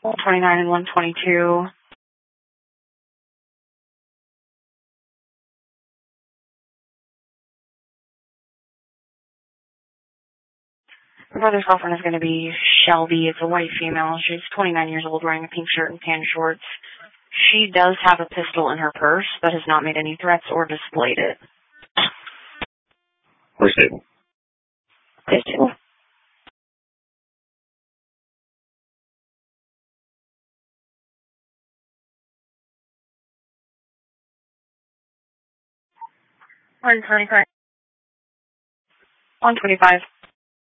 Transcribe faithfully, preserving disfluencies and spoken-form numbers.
twenty-nine and one twenty-two. My brother's girlfriend is going to be Shelby. It's a white female. She's twenty-nine years old, wearing a pink shirt and tan shorts. She does have a pistol in her purse, but has not made any threats or displayed it. We're stable. Okay, stable. one twenty-five. one twenty-five.